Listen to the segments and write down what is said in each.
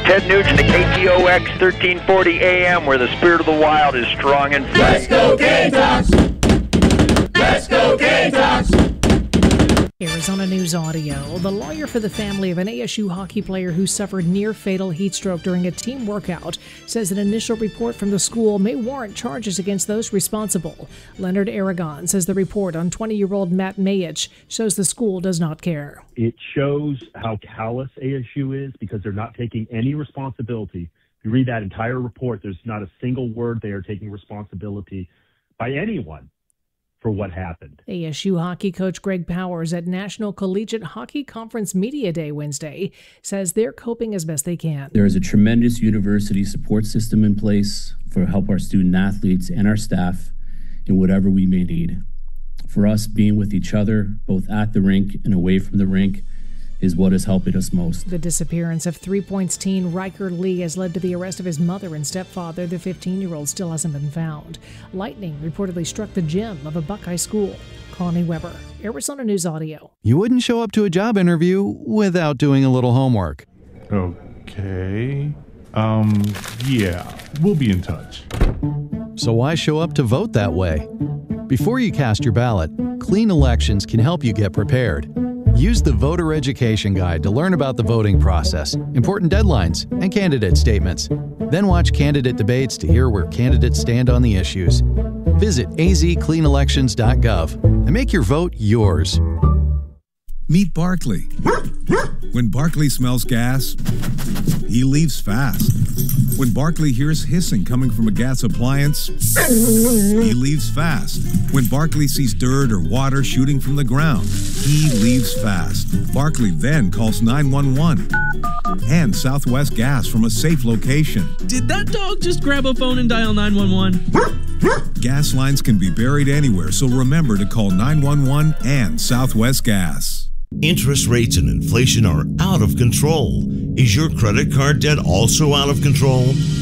Ted Nugent to KTOX 1340 AM, where the spirit of the wild is strong and free. Let's go Gamecocks! Let's go Gamecocks! Arizona News Audio. The lawyer for the family of an ASU hockey player who suffered near-fatal heat stroke during a team workout says an initial report from the school may warrant charges against those responsible. Leonard Aragon says the report on 20-year-old Matt Mayich shows the school does not care. It shows how callous ASU is because they're not taking any responsibility. If you read that entire report, there's not a single word they are taking responsibility by anyone for what happened. ASU hockey coach Greg Powers at National Collegiate Hockey Conference Media Day Wednesday says they're coping as best they can. There is a tremendous university support system in place for help our student athletes and our staff in whatever we may need. For us, being with each other, both at the rink and away from the rink, is what is helping us most. The disappearance of 3 Points teen Riker Lee has led to the arrest of his mother and stepfather. The 15-year-old still hasn't been found. Lightning reportedly struck the gym of a Buckeye school. Connie Weber, Arizona News Audio. You wouldn't show up to a job interview without doing a little homework. Okay. Yeah, we'll be in touch. So why show up to vote that way? Before you cast your ballot, Clean Elections can help you get prepared. Use the Voter Education Guide to learn about the voting process, important deadlines, and candidate statements. Then watch candidate debates to hear where candidates stand on the issues. Visit azcleanelections.gov and make your vote yours. Meet Barkley. When Barkley smells gas, he leaves fast. When Barkley hears hissing coming from a gas appliance, he leaves fast. When Barkley sees dirt or water shooting from the ground, he leaves fast. Barkley then calls 911 and Southwest Gas from a safe location. Did that dog just grab a phone and dial 911? Gas lines can be buried anywhere, so remember to call 911 and Southwest Gas. Interest rates and inflation are out of control. Is your credit card debt also out of control?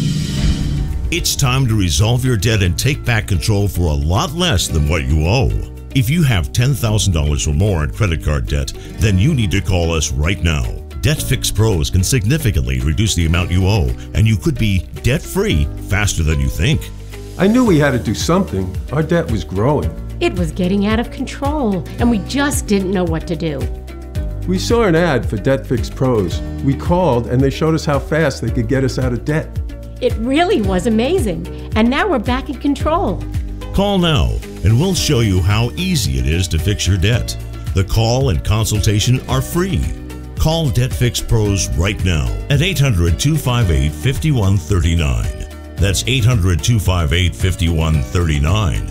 It's time to resolve your debt and take back control for a lot less than what you owe. If you have $10,000 or more in credit card debt, then you need to call us right now. Debt Fix Pros can significantly reduce the amount you owe, and you could be debt-free faster than you think. I knew we had to do something. Our debt was growing. It was getting out of control, and we just didn't know what to do. We saw an ad for Debt Fix Pros. We called, and they showed us how fast they could get us out of debt. It really was amazing, and now we're back in control. Call now, and we'll show you how easy it is to fix your debt. The call and consultation are free. Call Debt Fix Pros right now at 800-258-5139. That's 800-258-5139.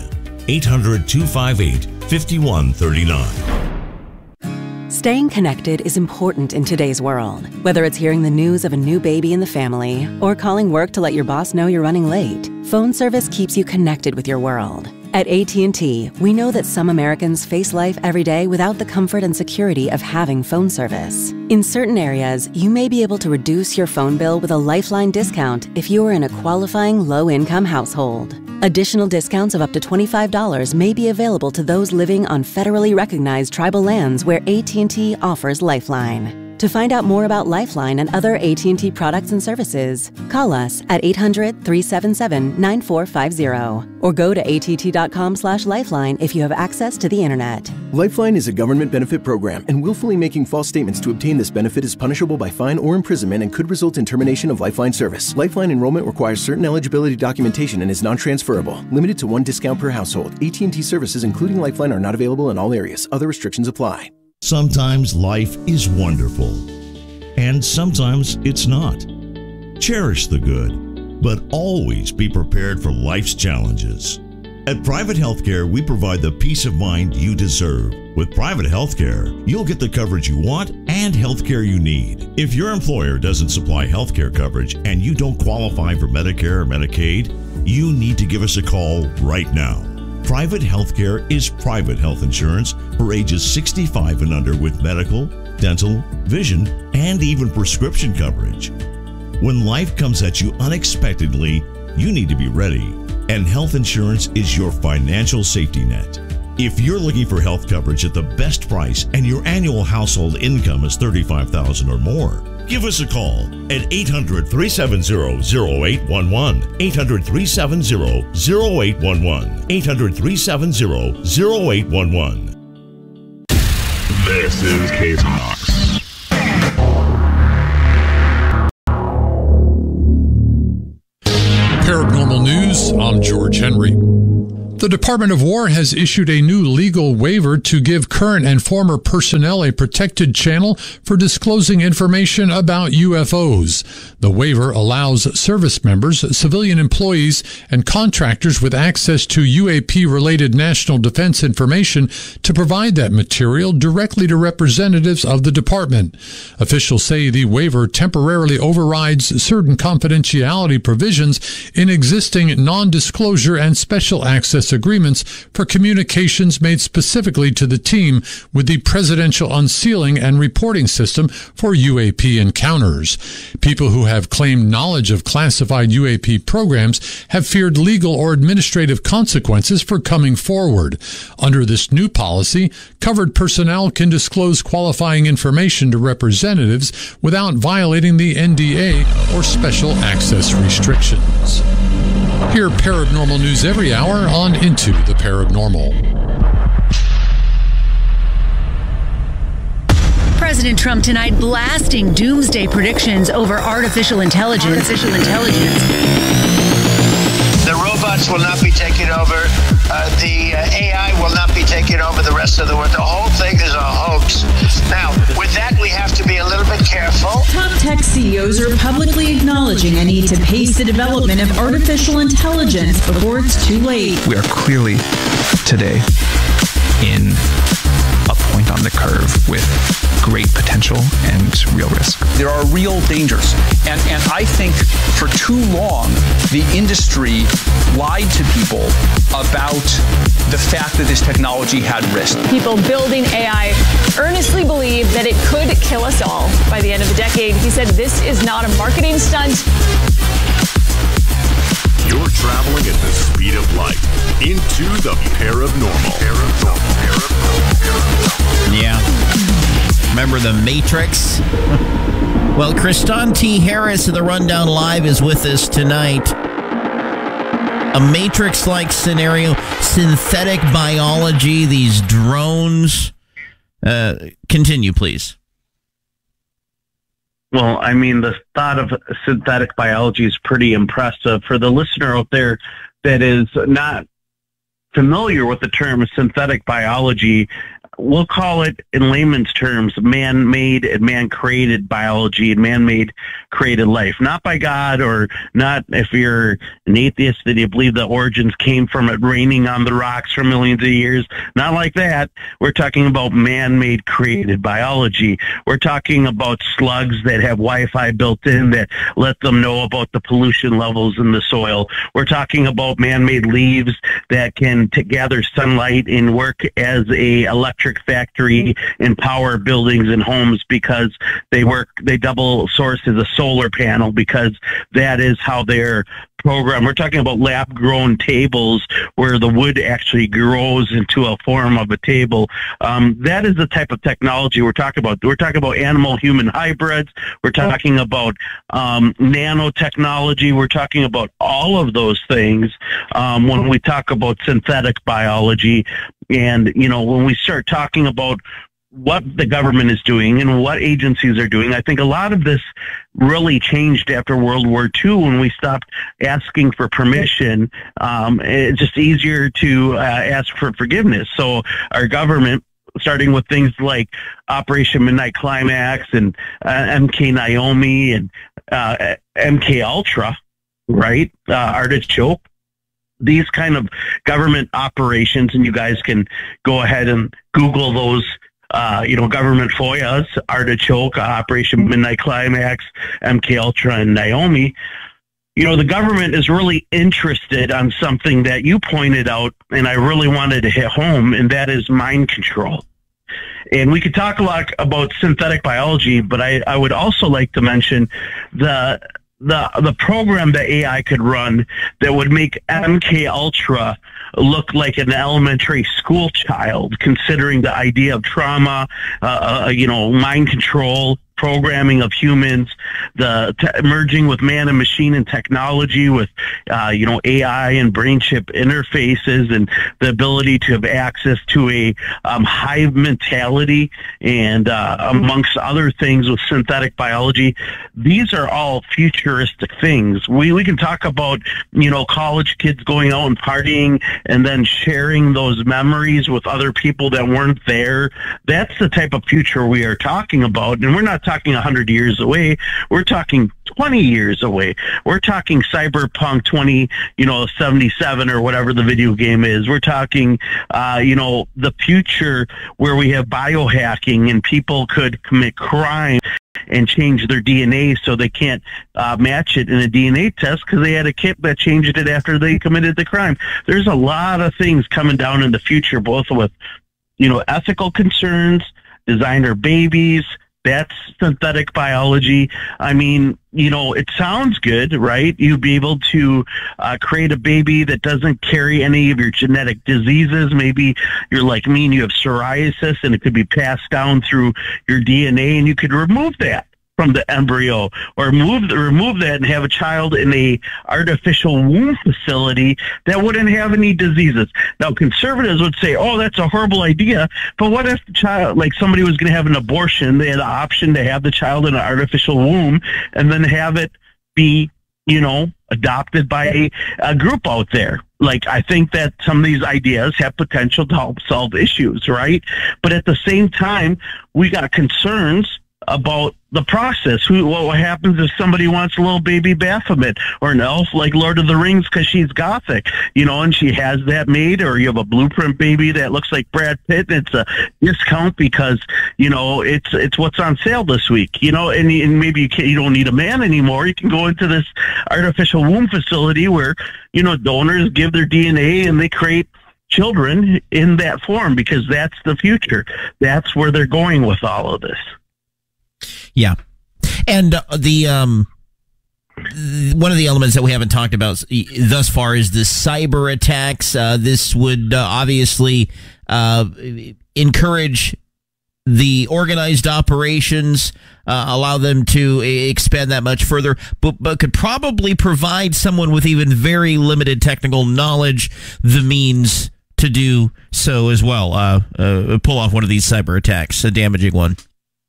800-258-5139. Staying connected is important in today's world. Whether it's hearing the news of a new baby in the family or calling work to let your boss know you're running late, phone service keeps you connected with your world. At AT&T, we know that some Americans face life every day without the comfort and security of having phone service. In certain areas, you may be able to reduce your phone bill with a Lifeline discount if you are in a qualifying low-income household. Additional discounts of up to $25 may be available to those living on federally recognized tribal lands where AT&T offers Lifeline. To find out more about Lifeline and other AT&T products and services, call us at 800-377-9450 or go to att.com/lifeline if you have access to the internet. Lifeline is a government benefit program, and willfully making false statements to obtain this benefit is punishable by fine or imprisonment and could result in termination of Lifeline service. Lifeline enrollment requires certain eligibility documentation and is non-transferable. Limited to one discount per household. AT&T services, including Lifeline, are not available in all areas. Other restrictions apply. Sometimes life is wonderful, and sometimes it's not. Cherish the good, but always be prepared for life's challenges. At Private Healthcare, we provide the peace of mind you deserve. With Private Healthcare, you'll get the coverage you want and healthcare you need. If your employer doesn't supply healthcare coverage and you don't qualify for Medicare or Medicaid, you need to give us a call right now. Private Healthcare is private health insurance for ages 65 and under with medical, dental, vision, and even prescription coverage. When life comes at you unexpectedly, you need to be ready, and health insurance is your financial safety net. If you're looking for health coverage at the best price and your annual household income is $35,000 or more, Give us a call at 800-370-0811. 800-370-0811. 800-370-0811. This is Case Knox. Paranormal News, I'm George Henry. The Department of War has issued a new legal waiver to give current and former personnel a protected channel for disclosing information about UFOs. The waiver allows service members, civilian employees, and contractors with access to UAP-related national defense information to provide that material directly to representatives of the department. Officials say the waiver temporarily overrides certain confidentiality provisions in existing non-disclosure and special access agreements for communications made specifically to the team with the Presidential Unsealing and Reporting System for UAP encounters. People who have claimed knowledge of classified UAP programs have feared legal or administrative consequences for coming forward. Under this new policy, covered personnel can disclose qualifying information to representatives without violating the NDA or special access restrictions. Hear paranormal news every hour on Into the Paranormal. President Trump tonight blasting doomsday predictions over artificial intelligence. The robots will not be taking over. The AI will not be taking over the rest of the world. The whole thing is a hoax. Now, with that, we have to be a little bit careful. Top tech CEOs are publicly acknowledging a need to pace the development of artificial intelligence before it's too late. We are clearly today in a point on the curve with great potential and real risk. There are real dangers. And I think for too long, the industry lied to people about the fact that this technology had risk. People building AI earnestly believe that it could kill us all by the end of the decade. He said this is not a marketing stunt. You're traveling at the speed of light into the paranormal. Yeah. Remember The Matrix? Well, Kristan T. Harris of the Rundown Live is with us tonight. A Matrix-like scenario, synthetic biology, these drones. Continue, please. Well, I mean, the thought of synthetic biology is pretty impressive. For the listener out there that is not familiar with the term synthetic biology, we'll call it, in layman's terms, man-made and man-created biology and man-made created life. Not by God, or not if you're an atheist that you believe the origins came from it raining on the rocks for millions of years. Not like that. We're talking about man-made created biology. We're talking about slugs that have Wi-Fi built in that let them know about the pollution levels in the soil. We're talking about man-made leaves that can gather sunlight and work as a electric factory and power buildings and homes because they double source as a solar panel, because that is how they're programmed. We're talking about lab grown tables where the wood actually grows into a form of a table. That is the type of technology we're talking about. We're talking about animal human hybrids. We're talking about nanotechnology. We're talking about all of those things when we talk about synthetic biology. And, you know, when we start talking about what the government is doing and what agencies are doing, I think a lot of this really changed after World War II when we stopped asking for permission. It's just easier to ask for forgiveness. So our government, starting with things like Operation Midnight Climax and MK Naomi and MK Ultra, right? Artichoke. These kind of government operations, and you guys can go ahead and Google those, government FOIAs, Artichoke, Operation Midnight Climax, MK Ultra, and Naomi. You know, the government is really interested on something that you pointed out, and I really wanted to hit home, and that is mind control. And we could talk a lot about synthetic biology, but I would also like to mention the program that AI could run that would make MK Ultra look like an elementary school child, considering the idea of trauma, mind control, programming of humans, the merging with man and machine and technology with, AI and brain chip interfaces, and the ability to have access to a hive mentality, and amongst other things with synthetic biology. These are all futuristic things. We can talk about, college kids going out and partying and then sharing those memories with other people that weren't there. That's the type of future we are talking about. And we're not talking 100 years away. We're talking 20 years away. We're talking Cyberpunk 2077 or whatever the video game is. We're talking, the future where we have biohacking and people could commit crime and change their DNA so they can't match it in a DNA test because they had a kit that changed it after they committed the crime. There's a lot of things coming down in the future, both with, ethical concerns, designer babies. That's synthetic biology. I mean, it sounds good, right? You'd be able to create a baby that doesn't carry any of your genetic diseases. Maybe you're like me and you have psoriasis and it could be passed down through your DNA, and you could remove that from the embryo, or remove that and have a child in a artificial womb facility that wouldn't have any diseases. Now, conservatives would say, oh, that's a horrible idea. But what if the child, like somebody was going to have an abortion, they had the option to have the child in an artificial womb and then have it be, adopted by a group out there. Like, I think that some of these ideas have potential to help solve issues, right? But at the same time, we got concerns about the process. What happens if somebody wants a little baby Baphomet or an elf like Lord of the Rings because she's gothic, and she has that made, or you have a blueprint baby that looks like Brad Pitt and it's a discount because, it's what's on sale this week, and maybe you don't need a man anymore. You can go into this artificial womb facility where, donors give their DNA and they create children in that form, because that's the future. That's where they're going with all of this. Yeah. And one of the elements that we haven't talked about thus far is the cyber attacks. This would obviously encourage the organized operations, allow them to expand that much further, but could probably provide someone with even very limited technical knowledge the means to do so as well. Pull off one of these cyber attacks, a damaging one.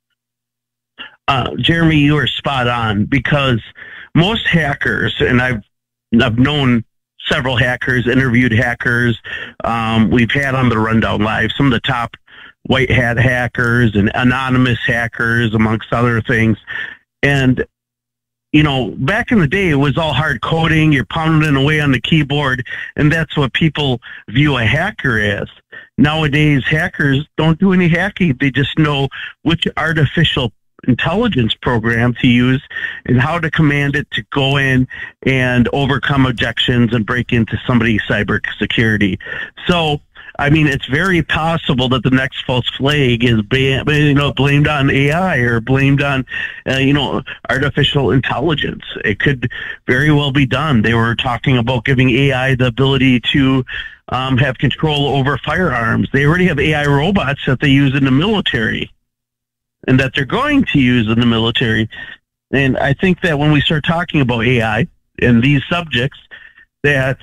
Jeremy, you are spot on, because most hackers, and I've known several hackers, interviewed hackers, we've had on the Rundown Live, some of the top white hat hackers and anonymous hackers, amongst other things. And, back in the day, it was all hard coding. You're pounding away on the keyboard, and that's what people view a hacker as. Nowadays, hackers don't do any hacking. They just know which artificial intelligence program to use and how to command it to go in and overcome objections and break into somebody's cyber security. So, I mean, it's very possible that the next false flag is blamed on AI or blamed on, artificial intelligence. It could very well be done. They were talking about giving AI the ability to have control over firearms. They already have AI robots that they use in the military, and that they're going to use in the military. And I think that when we start talking about AI and these subjects, that,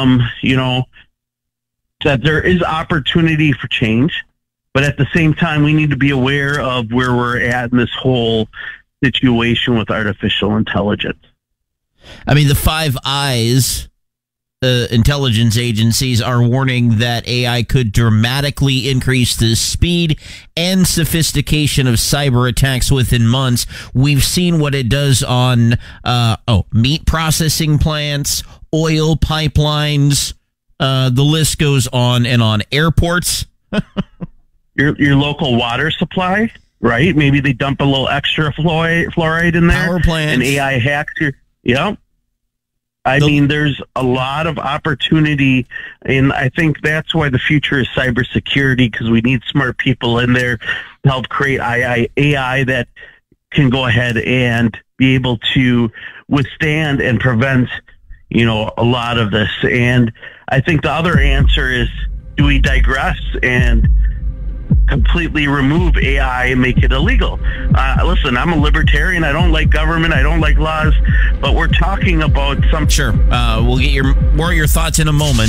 that there is opportunity for change, but at the same time, we need to be aware of where we're at in this whole situation with artificial intelligence. I mean, the Five Eyes intelligence agencies are warning that AI could dramatically increase the speed and sophistication of cyber attacks within months. We've seen what it does on meat processing plants, oil pipelines. The list goes on and on. Airports. your local water supply, right? Maybe they dump a little extra fluoride in there. Power plants. And AI hacks your... Yep. I mean, there's a lot of opportunity, and I think that's why the future is cybersecurity, because we need smart people in there to help create AI that can go ahead and be able to withstand and prevent, a lot of this. And I think the other answer is, do we digress and completely remove AI and make it illegal. Listen, I'm a libertarian. I don't like government. I don't like laws. But we're talking about some... Sure. We'll get more of your thoughts in a moment.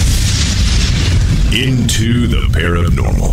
Into the paranormal.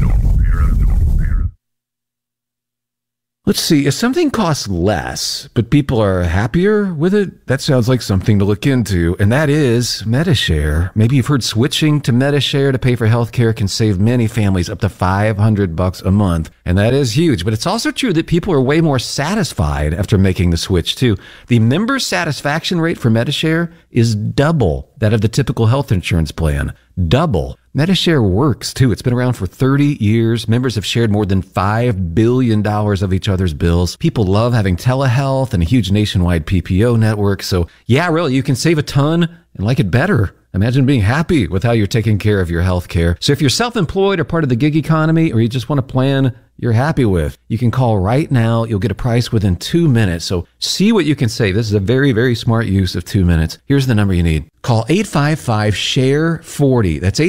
Let's see, if something costs less, but people are happier with it, that sounds like something to look into, and that is Medi-Share. Maybe you've heard switching to Medi-Share to pay for healthcare can save many families up to $500 a month, and that is huge. But it's also true that people are way more satisfied after making the switch, too. The member satisfaction rate for Medi-Share is double that of the typical health insurance plan. Double. Medi-Share works, too. It's been around for 30 years. Members have shared more than $5 billion of each other's bills. People love having telehealth and a huge nationwide PPO network. So, yeah, really, you can save a ton and like it better. Imagine being happy with how you're taking care of your health care. So if you're self-employed or part of the gig economy, or you just want a plan you're happy with, you can call right now. You'll get a price within 2 minutes. So see what you can save. This is a very, very smart use of 2 minutes. Here's the number you need. Call 855-SHARE-40. That's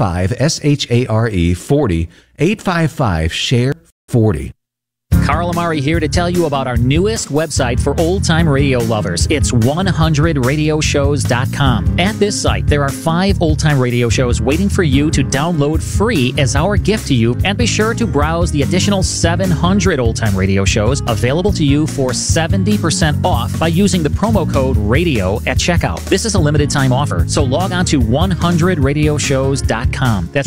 855-SHARE-40. 855-SHARE-40. Carl Amari here to tell you about our newest website for old-time radio lovers. It's 100radioshows.com. At this site, there are 5 old-time radio shows waiting for you to download free as our gift to you, and be sure to browse the additional 700 old-time radio shows available to you for 70% off by using the promo code RADIO at checkout. This is a limited-time offer, so log on to 100radioshows.com. That's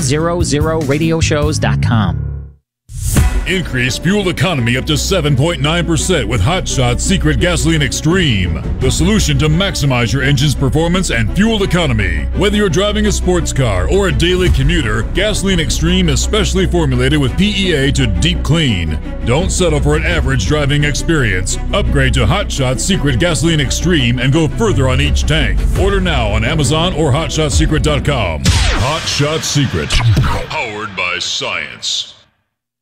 100radioshows.com. Increase fuel economy up to 7.9% with Hot Shot Secret Gasoline Extreme, the solution to maximize your engine's performance and fuel economy. Whether you're driving a sports car or a daily commuter, Gasoline Extreme is specially formulated with PEA to deep clean. Don't settle for an average driving experience. Upgrade to Hot Shot Secret Gasoline Extreme and go further on each tank. Order now on Amazon or HotShotSecret.com. Hot Shot Secret, powered by science.